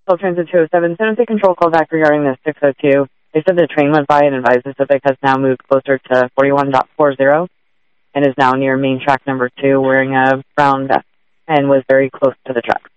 Full Transit 207, San Jose Control call back regarding the 602. They said the train went by and advised the Pacific has now moved closer to 41.40 and is now near main track number 2 wearing a brown vest and was very close to the tracks.